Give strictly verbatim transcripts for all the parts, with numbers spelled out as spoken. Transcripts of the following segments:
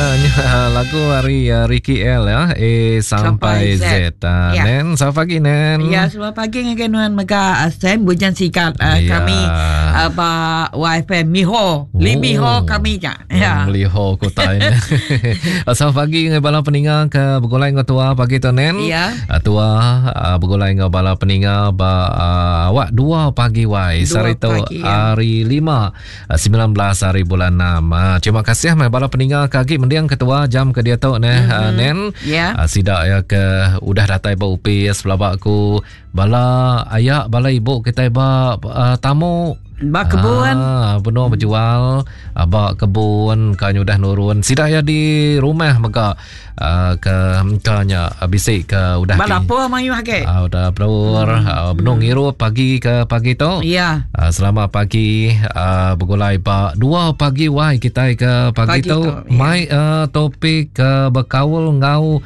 Ya, lagu hari uh, Ricky L ya, A sampai, sampai Z. Z. Uh, ya. Nen, selamat pagi Nen. Ya, selamat pagi dengan Nuan Mega Asem Bujan Sikat uh, ya. Kami uh, Ba Y F M Miho, Li Miho kami ja. Ya. Liho kota ini. Selamat pagi dengan bala peninga ke begolai ngau tua pagi tu Nen. Ya. Uh, tua uh, begolai ngau bala peninga ba uh, awak dua pagi wai hari tu hari lima uh, sembilan belas hari bulan enam. Uh, terima kasih mai bala peninga kaki mendiang ketua jam ke dia tu neh mm-hmm. uh, Nen. Yeah. Uh, sidak ya ke udah datai ba upi sebelaba aku bala ayak bala ibu kita ba uh, tamu ba kebun ah, penuh berjual ba kebun kan udah nurun sidak ya di rumah maka uh, ke kanya bisik ke udah ba lapor mai pakai uh, udah pelur hmm. uh, benung hmm. iru pagi ke pagi tu ya uh, selamat pagi uh, begulai ba dua pagi wai kita ke pagi, pagi tu mai ya. uh, topik ke uh, berkaul ngau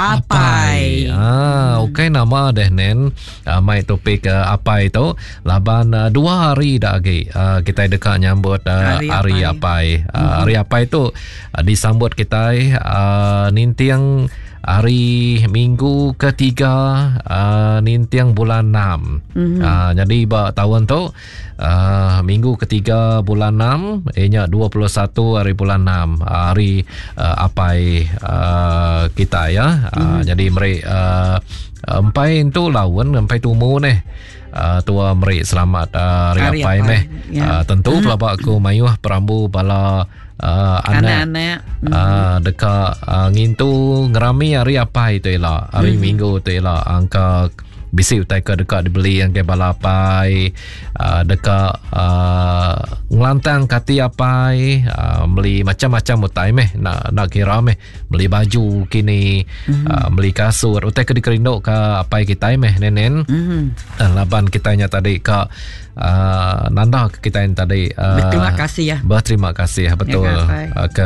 apai ah hmm. okey nama deh Nen uh, mai topik uh, apai tu laban uh, dua hari dah Uh, kita dekat nyambut uh, hari, hari apai. Uh, mm-hmm. Hari apai tu uh, disambut kita uh, nintiang hari Minggu ketiga uh, nintiang bulan enam. Mm-hmm. Uh, jadi ba tahun tu uh, Minggu ketiga bulan enam ianya dua puluh satu hari bulan enam uh, hari uh, apai uh, kita ya. Uh, mm-hmm. Jadi mereka uh, empai tu lawan empai tumu ni. Uh, tua meri selamat uh, hari apai meh ya. uh, tentu hmm. pelabak aku mayuh perambu bala uh, anak, anak. Hmm. Uh, dekat uh, ngintu ngerami hari apai tu ialah hari hmm. Minggu tu ialah angka bisi utai ke dekat dibeli yang ke balapai uh, dekat uh, ngelantang kati apai uh, beli macam-macam utai meh nak nak kira meh beli baju kini mm-hmm. uh, beli kasur utai ke dikerindok ke apai kita meh nenen mm-hmm. uh, laban kitanya tadi ke uh, nanda kita yang tadi uh, berterima kasih ya berterima kasih betul uh, ke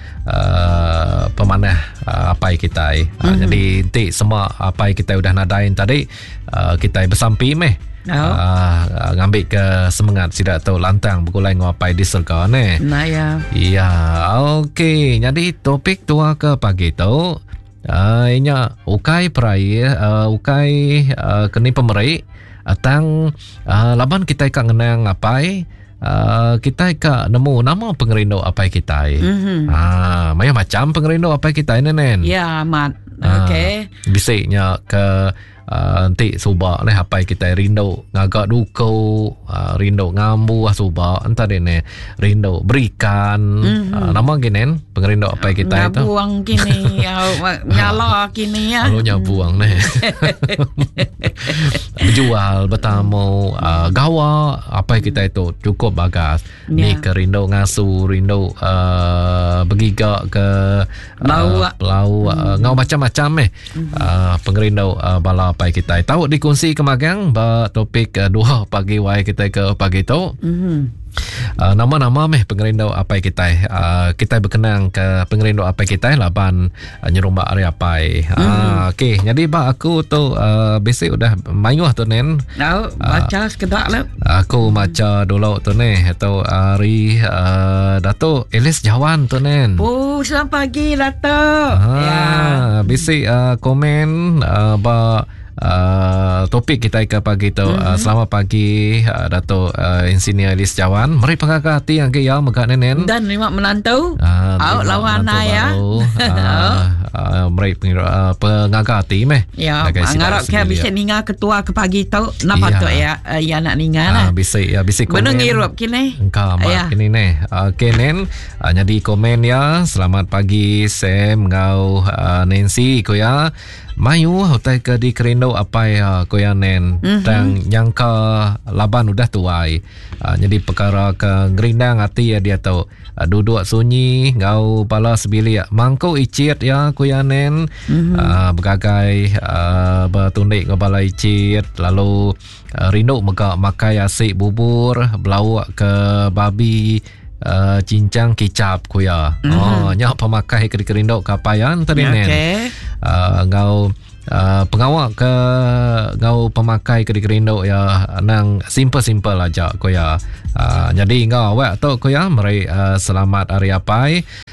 uh, pemanah uh, apai kita uh, mm-hmm. jadi nanti semua apai kita udah nadain tadi uh, kita bersampi meh oh. uh, ngambil ke semangat sidak tahu lantang berkulai ngapai di serka ne nah ya iya okey jadi topik tua ke pagi tu uh, inya ukai perai uh, ukai uh, keni pemerik atang uh, laban kita ikat ngenang apai Uh, kita ikat nemu nama pengerindo apai kita mm-hmm. ah, maya macam pengerindo apai kita ini Nen ya mat okey ah, bisiknya ke uh, nanti subak leh apai kita rindo ngagak duko uh, rindo ngambu ah subak entah deh ne rindo berikan mm-hmm. uh, nama ginen pengerindo apai kita itu ngabuang kini nyala kini ya lalu nyabuang nih berjual bertamu uh, gawa apa kita itu cukup bagas yeah. Ni ke rindo ngasu rindo uh, bergigak ke lau uh, lau uh, ngau macam-macam eh mm-hmm. uh, pengerindo uh, bala apa kita tahu dikongsi kemagang ba topik uh, dua pagi wai kita ke pagi tu mm-hmm. Uh, nama-nama meh pengerindo apa kita uh, kita berkenang ke pengerindo apa kita laban uh, nyerumbak hari apai mm. uh, okey jadi ba aku tu uh, basic udah mayuh tu Nen oh, baca uh, sekedak lah aku baca dulu tu ne atau hari uh, Dato' Elis Jawan tu Nen oh selamat pagi Dato' uh, ya basic uh, komen uh, ba Uh, topik kita ke pagi tu mm-hmm. uh, selamat pagi uh, Dato' uh, Insinyur Elis Jawan mari pengagati yang ke ya megak Nenen dan lima menantu uh, out lawan ya uh, uh, mari uh, pengagati meh ya ngarap ke bisa ninga ketua ke pagi tu napa tu ya uh, ya nak ninga lah uh, bisa ya bisa komen benung irup kini engkau mak kini ne okey Nen uh, jadi komen ya selamat pagi Sam ngau uh, Nancy ko ya mayu hotai ke di kerindo apa ya koyanen mm-hmm. dan nyangka laban udah tuai uh, jadi perkara ke gerindang hati ya dia tahu uh, duduk sunyi ngau pala sebili mangko icit ya koyanen mm-hmm. uh, bergagai uh, bertundik ke bala icit lalu uh, rindu maka makai asik bubur belawak ke babi Uh, cincang kicap kuya. Mm-hmm. Oh, nyak pemakai ke kerindok kapayan tadi Nen. Okay. Uh, ngau uh, pengawak ke ngau pemakai ke kerindok ya nang simple-simple aja kuya. Uh, jadi ngau awak tu kuya mari uh, selamat hari apai.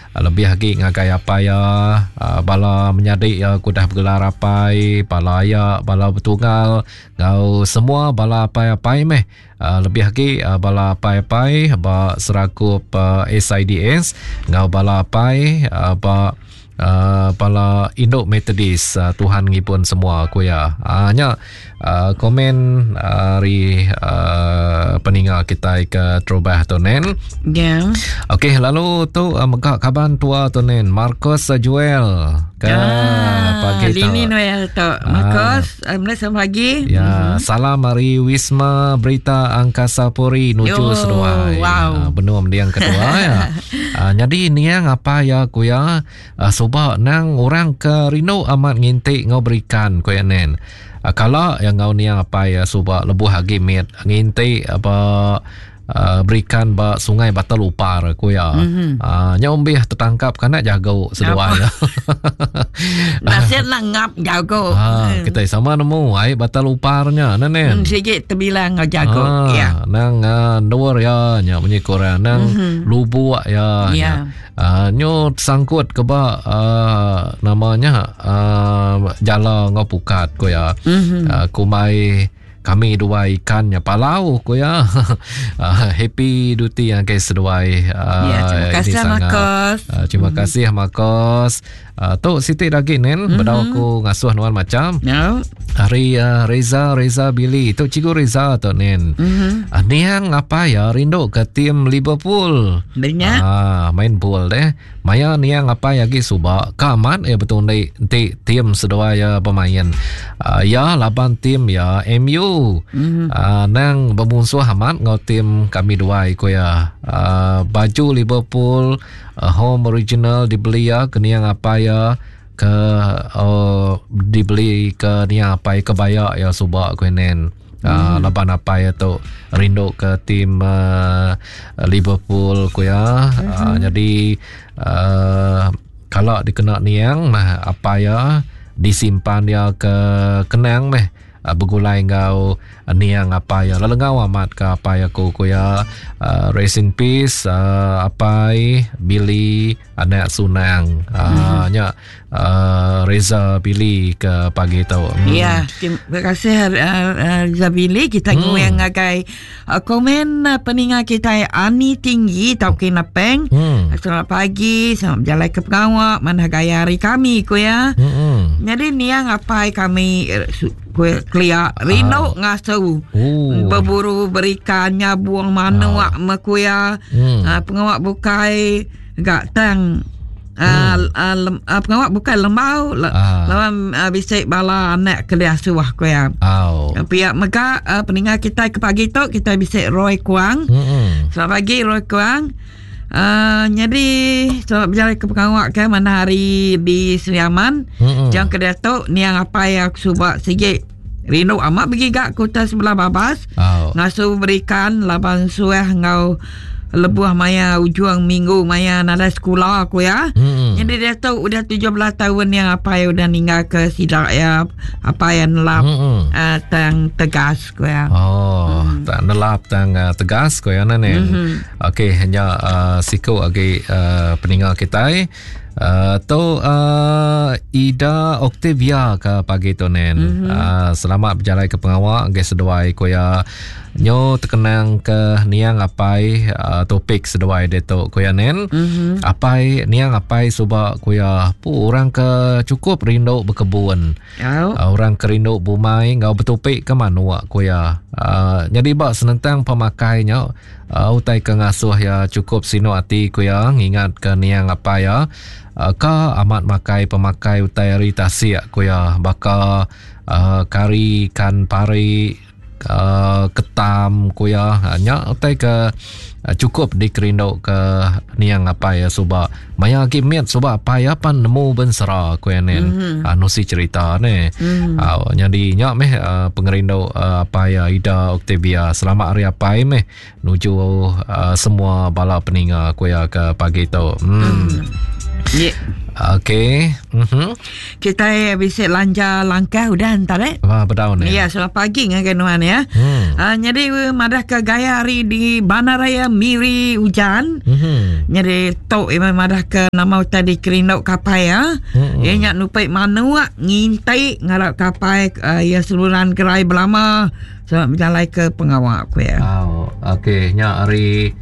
uh, lebih lagi ngagai apa ya uh, bala menyadik ya kudah bergelar apai bala ayak bala bertunggal ngau semua bala apai-apai meh uh, lebih lagi uh, bala apai-apai ba serakup uh, S I D S ngau bala apai uh, ba Uh, bala Induk Methodist uh, Tuhan ngipun semua aku ya hanya uh, komen uh, ri uh, peningal kita ke Trobah tonen ya yeah. Okey lalu tu uh, megak kaban tua tonen Marcos uh, Joel ke ah, pagi Lini Noel tu Marcos uh, Malaysia pagi ya mm-hmm. Salam hari Wisma Berita Angkasa Puri nuju oh, seduai wow. uh, benum dia yang kedua ya uh, jadi ni yang apa ya ku ya uh, sebab nang orang ke Rino amat ngintik ngau berikan ko nen uh, kalau yang ngau ni yang apa ya sebab lebuh lagi mit ngintik apa uh, berikan ba sungai batal upar ko ya mm-hmm. uh, nyombih tertangkap kana jago sedua ya nasihat nak ngap jago ha uh, kita sama nemu ai batal uparnya nen hmm, sikit terbilang ngau jago uh, ya nang uh, dor ya nya punya koran nang mm-hmm. lubu ya ya Uh, nyo sangkut ke ba uh, namanya uh, jala ngau pukat ko ya mm-hmm. uh, kumai kami dua ikannya palau ko ya uh, happy duty yang guys dua uh, ya terima kasih Marcos uh, terima mm-hmm. kasih Marcos uh, tu Siti lagi nen mm-hmm. bedau aku ngasuh nuan macam no. Hari uh, Reza Reza Billy tu cikgu Reza tu nen mm-hmm. uh, ni yang apa ya rindu ke tim Liverpool banyak ah main bola deh maya ni yang apa ya gi suba kaman eh betul ni tim sedua ya pemain uh, ya laban tim ya M U mm-hmm. uh, nang bermusuh amat ngau tim kami dua ko ya uh, baju Liverpool uh, home original dibeli ya ke ni yang apa ya ke uh, dibeli ke ni yang apa kebaya ya suba ko nen Uh, hmm. laban apa ya tu rindu ke tim uh, Liverpool ko ya uh, uh, jadi uh, kalau dikena niang nah apa ya disimpan dia ke kenang meh uh, begulai ngau uh, niang apa ya lalu ngau amat ke apa ya ko ko ya uh, rest in peace uh, apai Billy anak sunang uh, hmm. nya uh, Reza Billy ke pagi tu hmm. ya terima kasih uh, Reza Billy kita hmm. ngoyang ngagai uh, komen uh, peningat kita Ani Tinggi tau kena peng hmm. selamat pagi selamat berjalan ke pengawak mana gaya hari kami ko ya hmm. jadi niang apa kami uh, Kelia Rino ah. ngasuh oh. berburu berikannya buang mana ah. mekuya hmm. uh, pengawak bukai gak tang uh, hmm. uh, lem, uh, pengawak bukai lembau le, ah. lawan uh, bisik bala anak kelia suah kuya oh. uh, pihak mega uh, peningat kita ke pagi tu kita bisik Roy Kuang hmm. selamat pagi Roy Kuang. Uh, jadi selamat berjalan ke pengawak ke mana hari di Seriaman mm-hmm. jangan kedai tu ni yang apa yang aku subak sikit rindu amat pergi gak kota sebelah babas oh. ngasuh berikan laban suah ngau lebuh maya ujung minggu maya nada sekolah aku ya mm-hmm. jadi dia tu udah tujuh belas tahun yang apa yang udah ninggal ke sidak ya apa yang nelap mm-hmm. uh, tang tegas aku ya oh mm. tak nelap tang uh, tegas aku ya nene mm-hmm. okey hanya uh, siku agi uh, peninggal kita Uh, tu uh, Ida Octavia ke pagi tu nen mm-hmm. uh, selamat berjalan ke pengawak guys seduai ko ya nyo terkenang ke niang apai uh, topik seduai de tu ko ya nen mm-hmm. apai niang apai suba ko ya pu orang ke cukup rindu berkebun oh. uh, orang ke rindu bumai ngau bertopik ke manua ko ya uh, jadi bak senentang pemakainya uh, utai ke ngasuh ya cukup sino hati ko ya ingat ke niang apa ya Uh, ka amat makai pemakai utai ritasi ko ya baka uh, kari kan pari uh, ketam ko ya hanya utai ke uh, cukup dikerindo ke niang apa ya suba maya gimiat suba apa ya pan nemu bensera ko ya nen mm-hmm. uh, nusi cerita ne mm-hmm. uh, jadi nya meh uh, pengerindo uh, apa ya Ida Octavia selamat hari apa meh nuju uh, semua bala peninga ko ya ke pagi tu hmm. mm. Yeah. Okey. Mhm. Kita bisa lanja langkah udah entar eh. Wah, berdaun ya. Ya, selamat pagi ngaganuan ya. Hmm. Uh, jadi madah ke gaya hari di Banaraya Miri hujan. Hmm. Jadi tok memang madah ke nama tadi kerindok kapai ya. Hmm. Ia nyak nupai manua ngintai ngarap kapai uh, ya seluruhan gerai belama. Selamat berjalan ke pengawal aku ya. Oh, okey. Nyak hari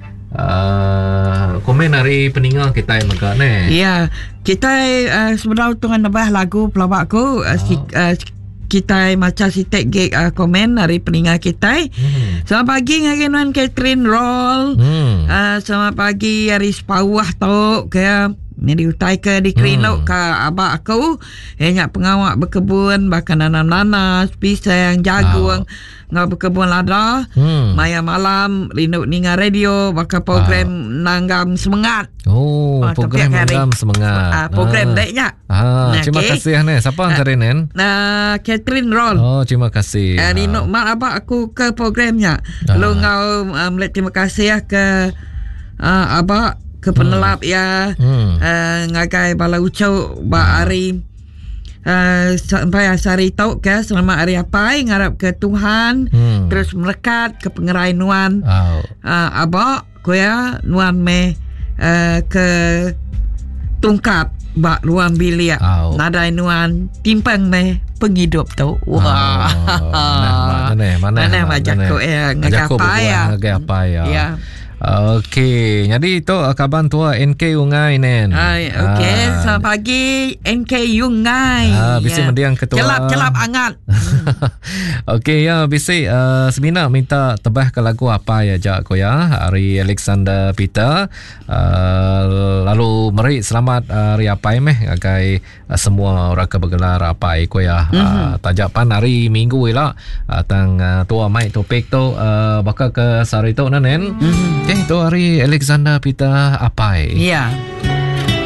Uh, komen hari peninga kita yang megak ni. Ya, kita uh, sebenarnya tungan nambah lagu pelawak aku uh, oh. si, uh, kita macam si tek gig uh, komen hari peninga kita. Hmm. Selamat pagi ngagenuan Catherine Roll. Hmm. Uh, selamat pagi hari sepawah tu ke ni diutai ke di Kerinok hmm. ke abak aku. Banyak pengawak berkebun, bahkan nanam nanas, pisang, jagung. Oh. Ngau berkebun lada. Hmm. Maya malam Rinduk Ninga Radio bakal program ah. Nanggam Semangat. Oh, oh program Nanggam Semangat. Uh, program ah. Daiknya. Ah, nah, terima okay. kasih ni. Siapa antara ni? Nah, Catherine Roll. Oh, terima kasih. Uh, Rinduk ah. mak abak aku ke programnya. Ah. Lu ngau um, terima kasih ya ke uh, abak ke penelap hmm. ya. Hmm. Uh, ngagai bala ucau ba hari Uh, sampai asari tau ke selamat hari apai ngarap ke Tuhan hmm. terus melekat ke pengerai nuan oh. uh, abak kuya nuan me uh, ke tungkap bak ruang bilik oh. nadai nuan timpang me penghidup tau wah oh. mana mana mana majak ko ya ngagapai ya ngagapai ya ya. Okey, jadi itu kaban tua N K Ungai nen. Hai, okey, ah. selamat pagi N K Ungai. Ah, bisa ya. Mendiang ketua. Celap-celap angat. Okey ya, bisa uh, semina minta tebah ke lagu apa ya jak ko ya. Hari Alexander Peter. Uh, lalu mari selamat hari uh, apa meh agai uh, semua orang ke bergelar apa ko ya. Mm-hmm. Uh, tajapan hari Minggu lah. Uh, tang uh, tua mai topik tu uh, bakal ke sari tu nen. Mm-hmm. Okay, itu hari Alexander Peter Apai. Ya.